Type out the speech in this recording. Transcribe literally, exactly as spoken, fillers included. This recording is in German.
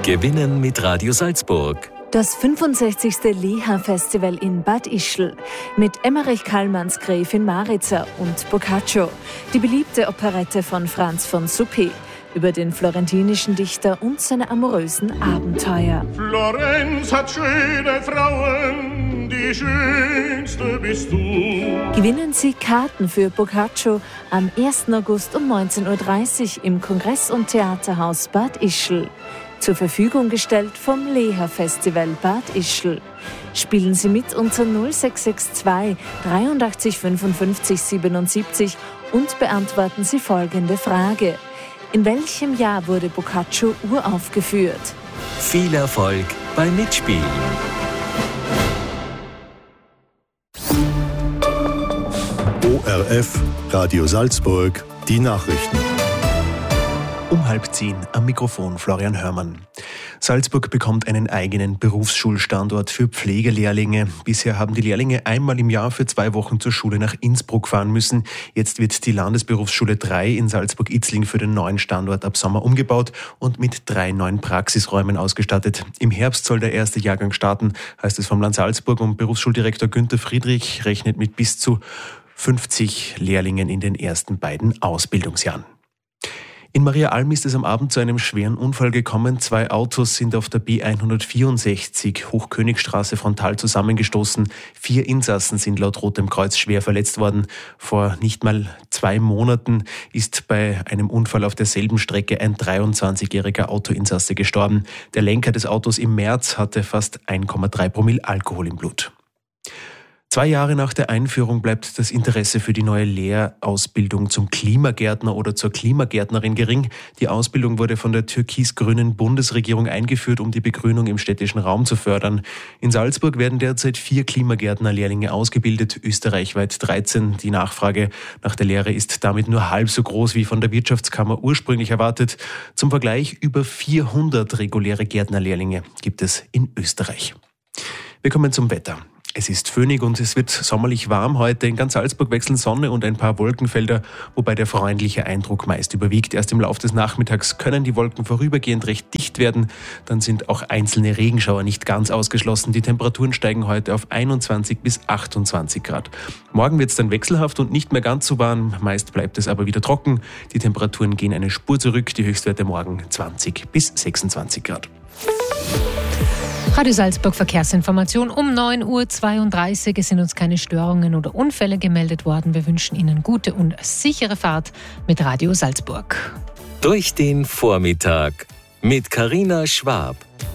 Gewinnen mit Radio Salzburg. Das fünfundsechzigste Leha-Festival in Bad Ischl mit Emmerich Kallmanns Gräfin Maritza und Boccaccio, die beliebte Operette von Franz von Suppé über den florentinischen Dichter und seine amorösen Abenteuer. Florenz hat schöne Frauen, die schönste bist du. Gewinnen Sie Karten für Boccaccio am ersten August um neunzehn Uhr dreißig im Kongress- und Theaterhaus Bad Ischl. Zur Verfügung gestellt vom Leha-Festival Bad Ischl. Spielen Sie mit unter null sechs sechs zwei dreiundachtzig fünfundfünfzig siebenundsiebzig und beantworten Sie folgende Frage. In welchem Jahr wurde Boccaccio uraufgeführt? Viel Erfolg beim Mitspielen. O R F, Radio Salzburg, die Nachrichten. Um halb zehn am Mikrofon Florian Hörmann. Salzburg bekommt einen eigenen Berufsschulstandort für Pflegelehrlinge. Bisher haben die Lehrlinge einmal im Jahr für zwei Wochen zur Schule nach Innsbruck fahren müssen. Jetzt wird die Landesberufsschule drei in Salzburg-Itzling für den neuen Standort ab Sommer umgebaut und mit drei neuen Praxisräumen ausgestattet. Im Herbst soll der erste Jahrgang starten, heißt es vom Land Salzburg, und Berufsschuldirektor Günther Friedrich rechnet mit bis zu fünfzig Lehrlingen in den ersten beiden Ausbildungsjahren. In Maria Alm ist es am Abend zu einem schweren Unfall gekommen. Zwei Autos sind auf der B hundertvierundsechzig Hochkönigstraße frontal zusammengestoßen. Vier Insassen sind laut Rotem Kreuz schwer verletzt worden. Vor nicht mal zwei Monaten ist bei einem Unfall auf derselben Strecke ein dreiundzwanzigjähriger Autoinsasse gestorben. Der Lenker des Autos im März hatte fast eins Komma drei Promille Alkohol im Blut. Zwei Jahre nach der Einführung bleibt das Interesse für die neue Lehrausbildung zum Klimagärtner oder zur Klimagärtnerin gering. Die Ausbildung wurde von der türkis-grünen Bundesregierung eingeführt, um die Begrünung im städtischen Raum zu fördern. In Salzburg werden derzeit vier Klimagärtnerlehrlinge ausgebildet, österreichweit dreizehn. Die Nachfrage nach der Lehre ist damit nur halb so groß wie von der Wirtschaftskammer ursprünglich erwartet. Zum Vergleich, über vierhundert reguläre Gärtnerlehrlinge gibt es in Österreich. Wir kommen zum Wetter. Es ist föhnig und es wird sommerlich warm heute. In ganz Salzburg wechseln Sonne und ein paar Wolkenfelder, wobei der freundliche Eindruck meist überwiegt. Erst im Laufe des Nachmittags können die Wolken vorübergehend recht dicht werden. Dann sind auch einzelne Regenschauer nicht ganz ausgeschlossen. Die Temperaturen steigen heute auf einundzwanzig bis achtundzwanzig Grad. Morgen wird es dann wechselhaft und nicht mehr ganz so warm. Meist bleibt es aber wieder trocken. Die Temperaturen gehen eine Spur zurück. Die Höchstwerte morgen zwanzig bis sechsundzwanzig Grad. Radio Salzburg Verkehrsinformation um neun Uhr zweiunddreißig. Es sind uns keine Störungen oder Unfälle gemeldet worden. Wir wünschen Ihnen gute und sichere Fahrt mit Radio Salzburg. Durch den Vormittag mit Carina Schwab.